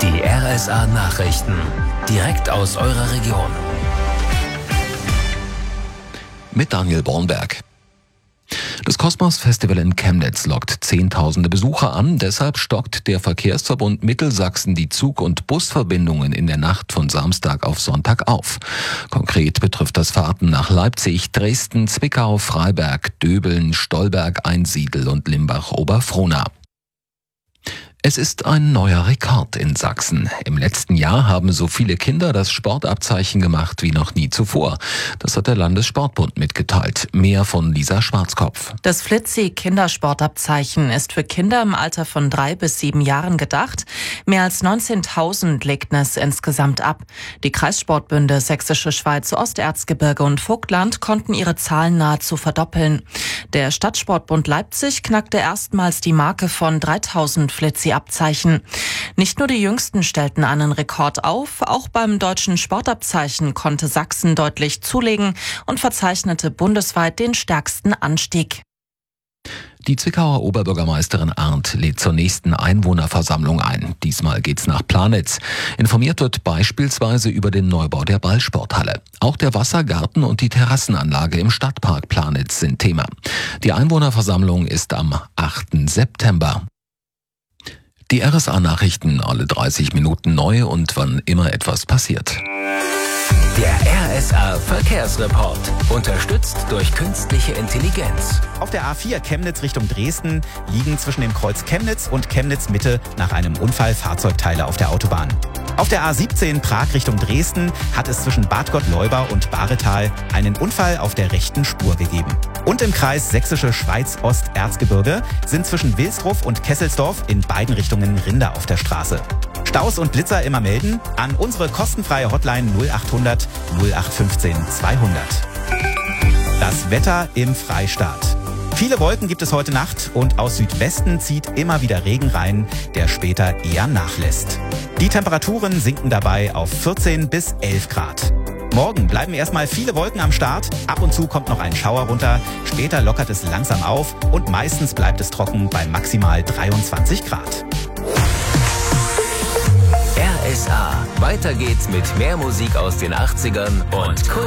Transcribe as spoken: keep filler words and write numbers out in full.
Die R S A-Nachrichten, direkt aus eurer Region. Mit Daniel Bornberg. Das Kosmos-Festival in Chemnitz lockt Zehntausende Besucher an. Deshalb stockt der Verkehrsverbund Mittelsachsen die Zug- und Busverbindungen in der Nacht von Samstag auf Sonntag auf. Konkret betrifft das Fahrten nach Leipzig, Dresden, Zwickau, Freiberg, Döbeln, Stolberg, Einsiedl und Limbach-Oberfrohna. Es ist ein neuer Rekord in Sachsen. Im letzten Jahr haben so viele Kinder das Sportabzeichen gemacht wie noch nie zuvor. Das hat der Landessportbund mitgeteilt. Mehr von Lisa Schwarzkopf. Das Flitzi-Kindersportabzeichen ist für Kinder im Alter von drei bis sieben Jahren gedacht. Mehr als neunzehntausend legten es insgesamt ab. Die Kreissportbünde Sächsische Schweiz, Osterzgebirge und Vogtland konnten ihre Zahlen nahezu verdoppeln. Der Stadtsportbund Leipzig knackte erstmals die Marke von dreitausend Flitzi Abzeichen. Nicht nur die Jüngsten stellten einen Rekord auf, auch beim deutschen Sportabzeichen konnte Sachsen deutlich zulegen und verzeichnete bundesweit den stärksten Anstieg. Die Zwickauer Oberbürgermeisterin Arndt lädt zur nächsten Einwohnerversammlung ein. Diesmal geht's nach Planitz. Informiert wird beispielsweise über den Neubau der Ballsporthalle. Auch der Wassergarten und die Terrassenanlage im Stadtpark Planitz sind Thema. Die Einwohnerversammlung ist am achten September. Die R S A-Nachrichten alle dreißig Minuten neu und wann immer etwas passiert. Der R S A-Verkehrsreport, unterstützt durch künstliche Intelligenz. Auf der A vier Chemnitz Richtung Dresden liegen zwischen dem Kreuz Chemnitz und Chemnitz Mitte nach einem Unfall Fahrzeugteile auf der Autobahn. Auf der A siebzehn Prag Richtung Dresden hat es zwischen Bad Gottleuba und Baretal einen Unfall auf der rechten Spur gegeben. Und im Kreis Sächsische Schweiz Osterzgebirge sind zwischen Wilsdruff und Kesselsdorf in beiden Richtungen Rinder auf der Straße. Staus und Blitzer immer melden an unsere kostenfreie Hotline null achthundert null acht fünfzehn zweihundert. Das Wetter im Freistaat. Viele Wolken gibt es heute Nacht und aus Südwesten zieht immer wieder Regen rein, der später eher nachlässt. Die Temperaturen sinken dabei auf vierzehn bis elf Grad. Morgen bleiben erstmal viele Wolken am Start, ab und zu kommt noch ein Schauer runter, später lockert es langsam auf und meistens bleibt es trocken bei maximal dreiundzwanzig Grad. R S A. Weiter geht's mit mehr Musik aus den achtzigern und